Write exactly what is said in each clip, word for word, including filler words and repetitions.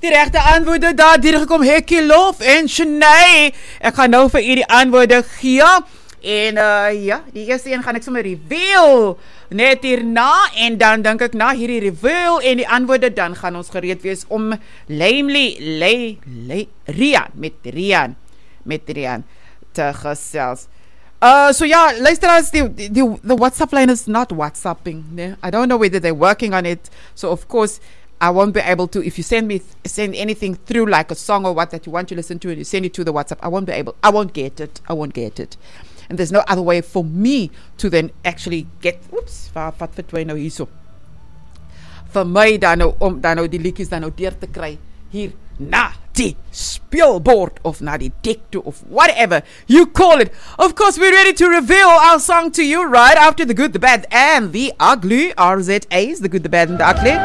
Die regte antwoorde daar deurgekom, Hekkie Lof en Shanae. Ek gaan nou vir u die antwoorde gee. En uh, ja, die eerste een gaan ek sommer reveal net hierna, en dan dink ek na hierdie reveal en die antwoorde, dan gaan ons gereed wees om Lamely, Lay, Lay, Rian, met Rian, met Rian te gesels. Uh, so ja, luisteraars, the, the, the WhatsApp line is not WhatsApping. Nee? I don't know whether they're working on it, so of course, I won't be able to, if you send me, send anything through like a song or what that you want to listen to and you send it to the WhatsApp, I won't be able, I won't get it, I won't get it. And there's no other way for me to then actually get, oops, wat verdwyn nou hierso. Vir my dan nou, om dan nou die liedjies dan nou deur te kry, hier na die speelbord, of na die dek toe, of whatever you call it. Of course, we're ready to reveal our song to you right after the good, the bad, and the ugly. R Z A's, the good, the bad, and the ugly.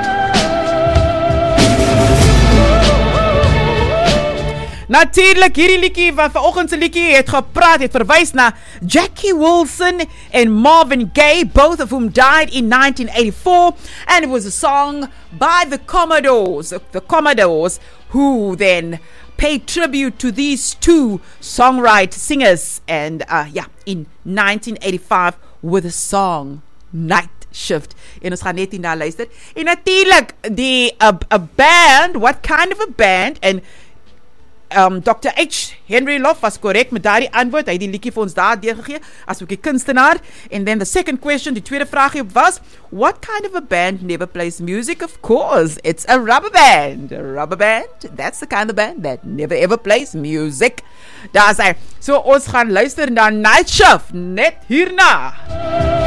Natuurlijk, hierdie liedjie wat vanoggend se liedjie het gepraat, het verwys na Jackie Wilson en Marvin Gaye, both of whom died in nineteen eighty-four, and it was a song by the Commodores, the Commodores, who then paid tribute to these two songwriter singers, and uh, yeah, in nineteen eighty-five with the song Night Shift. En ons gaan net hierna luister. En natuurlijk, die a, a band, what kind of a band, and Um, Doctor H. Henry Love was correct met daardie antwoord. Hy het die liedjie vir ons daar deurgegee as ook die kunstenaar. And then the second question, die tweede vraagie was, what kind of a band never plays music? Of course, it's a rubber band. A rubber band, that's the kind of band that never ever plays music. Daar is hy. So ons gaan luister na Night Shift net hierna.